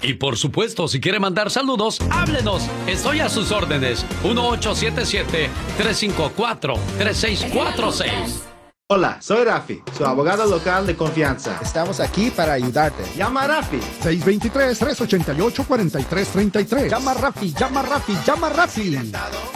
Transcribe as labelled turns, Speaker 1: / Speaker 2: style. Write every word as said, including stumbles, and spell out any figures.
Speaker 1: Y por supuesto, si quiere mandar saludos, háblenos. Estoy a sus órdenes. uno ocho siete siete, tres cinco cuatro, tres seis cuatro seis.
Speaker 2: Hola, soy Rafi, su abogado local de confianza.
Speaker 3: Estamos aquí para ayudarte.
Speaker 2: Llama a Rafi.
Speaker 3: seis dos tres, tres ocho ocho, cuatro tres tres tres. Llama a Rafi, llama a Rafi, llama a Rafi.